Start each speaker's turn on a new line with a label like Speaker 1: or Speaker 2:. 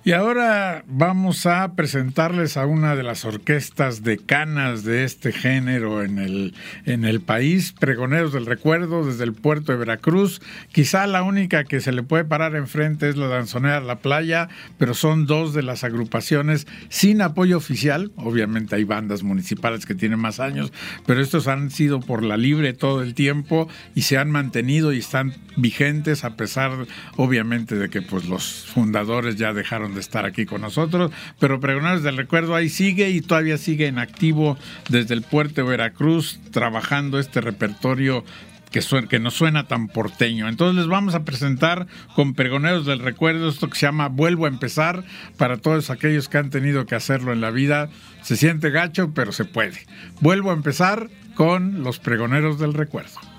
Speaker 1: Y ahora vamos a presentarles a una de las orquestas decanas de este género en el país, Pregoneros del Recuerdo, desde el puerto de Veracruz. Quizá la única que se le puede parar enfrente es la Danzonera La Playa, pero son dos de las agrupaciones sin apoyo oficial. Obviamente hay bandas municipales que tienen más años, pero estos han sido por la libre todo el tiempo y se han mantenido y están vigentes a pesar, obviamente, de que pues los fundadores ya dejaron de estar aquí con nosotros, pero Pregoneros del Recuerdo ahí sigue y todavía sigue en activo desde el puerto de Veracruz, trabajando este repertorio que no suena tan porteño. Entonces les vamos a presentar con Pregoneros del Recuerdo esto que se llama Vuelvo a Empezar, para todos aquellos que han tenido que hacerlo en la vida. Se siente gacho, pero se puede. Vuelvo a empezar con los Pregoneros del Recuerdo.